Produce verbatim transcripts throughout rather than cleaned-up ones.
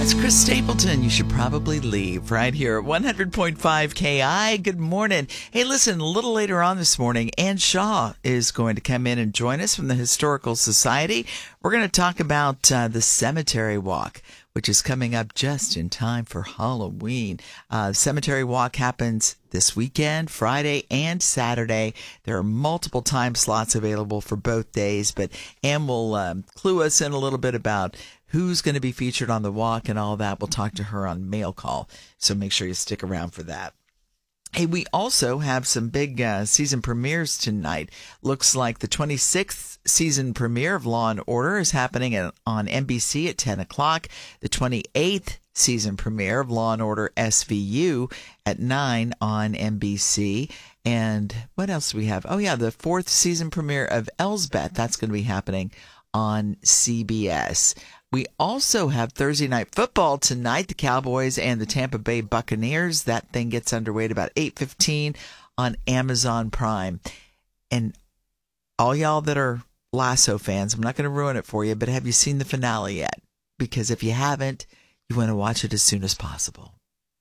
That's Chris Stapleton. You should probably leave right here at one hundred point five K I. Good morning. Hey, listen, a little later on this morning, Ann Shaw is going to come in and join us from the Historical Society. We're going to talk about uh, the Cemetery Walk, which is coming up just in time for Halloween. Uh, Cemetery Walk happens this weekend, Friday and Saturday. There are multiple time slots available for both days, but Ann will um, clue us in a little bit about who's going to be featured on the walk and all that. We'll talk to her on Mail Call, so make sure you stick around for that. Hey, we also have some big uh, season premieres tonight. Looks like the twenty-sixth season premiere of Law and Order is happening at, on N B C at ten o'clock. The twenty-eighth season premiere of Law and Order S V U at nine on N B C. And what else do we have? Oh, yeah, the fourth season premiere of Elsbeth. That's going to be happening on C B S. We also have Thursday Night Football tonight, the Cowboys and the Tampa Bay Buccaneers. That thing gets underway at about eight fifteen on Amazon Prime. And all y'all that are Lasso fans, I'm not going to ruin it for you, but have you seen the finale yet? Because if you haven't, you want to watch it as soon as possible.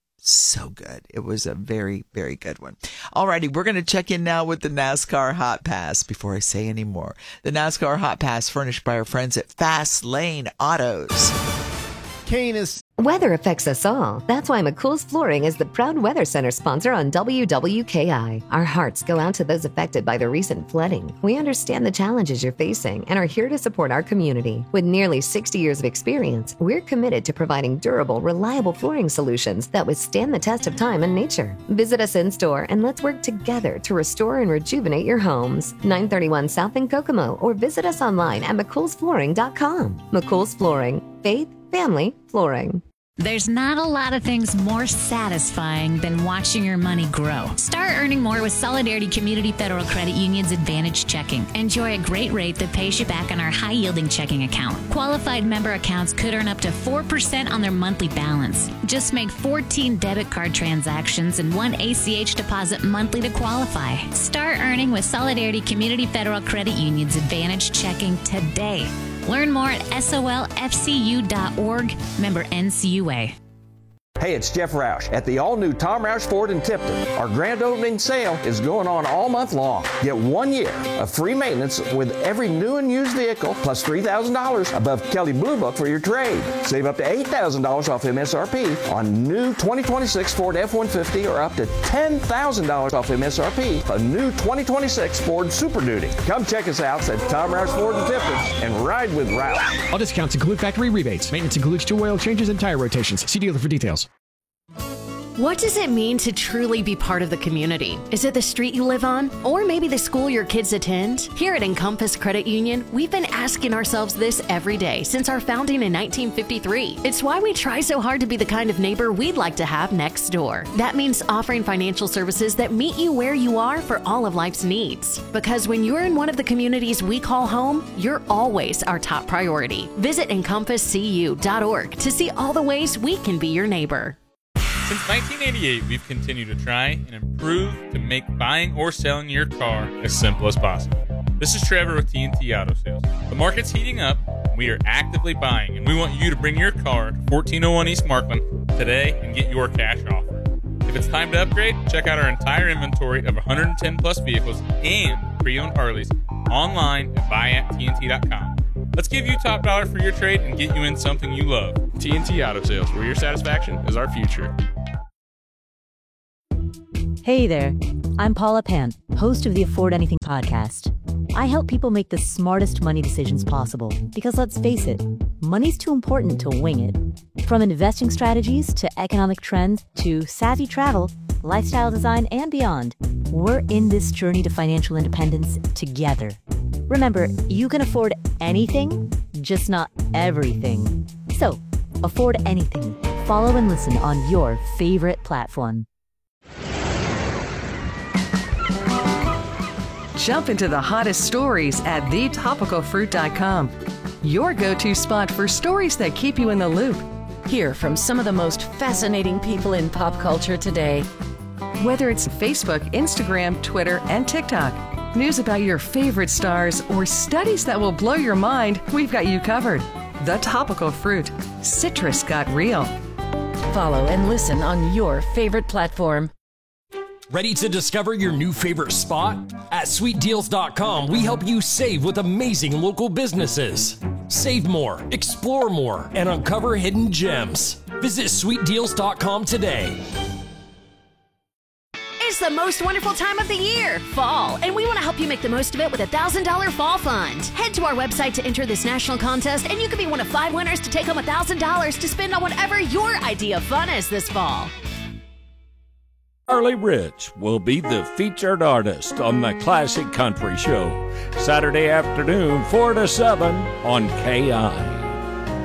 So good. It was a very, very good one. Alrighty, we're going to check in now with the NASCAR Hot Pass before I say any more. The NASCAR Hot Pass furnished by our friends at Fast Lane Autos. Kane is... Weather affects us all. That's why McCool's Flooring is the proud Weather Center sponsor on W W K I. Our hearts go out to those affected by the recent flooding. We understand the challenges you're facing and are here to support our community. With nearly sixty years of experience, we're committed to providing durable, reliable flooring solutions that withstand the test of time and nature. Visit us in-store and let's work together to restore and rejuvenate your homes. nine thirty-one South in Kokomo, or visit us online at mccool's flooring dot com. McCool's Flooring. Faith, family, flooring. There's not a lot of things more satisfying than watching your money grow. Start earning more with Solidarity Community Federal Credit Union's Advantage Checking. Enjoy a great rate that pays you back on our high-yielding checking account. Qualified member accounts could earn up to four percent on their monthly balance. Just make fourteen debit card transactions and one A C H deposit monthly to qualify. Start earning with Solidarity Community Federal Credit Union's Advantage Checking today. Learn more at S O L F C U dot org, member N C U A. Hey, it's Jeff Roush at the all-new Tom Roush Ford in Tipton. Our grand opening sale is going on all month long. Get one year of free maintenance with every new and used vehicle, plus three thousand dollars above Kelley Blue Book for your trade. Save up to eight thousand dollars off M S R P on new twenty twenty-six Ford F one fifty, or up to ten thousand dollars off M S R P on new twenty twenty-six Ford Super Duty. Come check us out at Tom Roush Ford in Tipton and ride with Roush. All discounts include factory rebates. Maintenance includes two oil changes and tire rotations. See dealer for details. What does it mean to truly be part of the community? Is it the street you live on? Or maybe the school your kids attend? Here at Encompass Credit Union, we've been asking ourselves this every day since our founding in nineteen fifty-three. It's why we try so hard to be the kind of neighbor we'd like to have next door. That means offering financial services that meet you where you are for all of life's needs. Because when you're in one of the communities we call home, you're always our top priority. Visit encompass c u dot org to see all the ways we can be your neighbor. Since nineteen eighty-eight, we've continued to try and improve to make buying or selling your car as simple as possible. This is Trevor with T N T Auto Sales. The market's heating up, and we are actively buying, and we want you to bring your car to fourteen oh one East Markland today and get your cash offer. If it's time to upgrade, check out our entire inventory of one hundred ten plus vehicles and pre-owned Harleys online at buy at T N T dot com. Let's give you top dollar for your trade and get you in something you love. T N T Auto Sales, where your satisfaction is our future. Hey there, I'm Paula Pan, host of the Afford Anything podcast. I help people make the smartest money decisions possible because, let's face it, money's too important to wing it. From investing strategies to economic trends to savvy travel, lifestyle design, and beyond, we're in this journey to financial independence together. Remember, you can afford anything, just not everything. So, afford anything. Follow and listen on your favorite platform. Jump into the hottest stories at the topical fruit dot com. Your go-to spot for stories that keep you in the loop. Hear from some of the most fascinating people in pop culture today. Whether it's Facebook, Instagram, Twitter, and TikTok, news about your favorite stars, or studies that will blow your mind, we've got you covered. The Topical Fruit. Citrus got real. Follow and listen on your favorite platform. Ready to discover your new favorite spot? At sweet deals dot com, we help you save with amazing local businesses. Save more, explore more, and uncover hidden gems. Visit sweet deals dot com today. It's the most wonderful time of the year, fall, and we want to help you make the most of it with a one thousand dollars Fall Fund. Head to our website to enter this national contest, and you could be one of five winners to take home one thousand dollars to spend on whatever your idea of fun is this fall. Charlie Rich will be the featured artist on the Classic Country Show, Saturday afternoon, four to seven on K I.